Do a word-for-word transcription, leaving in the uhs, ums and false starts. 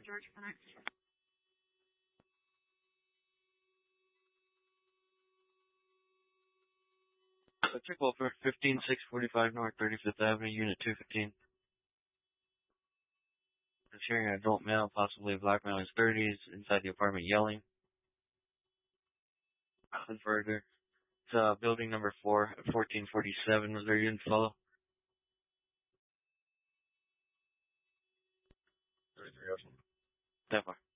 George Connect. Electrical for fifteen six forty-five North thirty-fifth Avenue, Unit two fifteen. Just hearing an adult male, possibly a black male in his thirties, inside the apartment yelling. And further, it's uh, building number four, fourteen forty-seven. Was there a unit to follow? thirty-three. That far.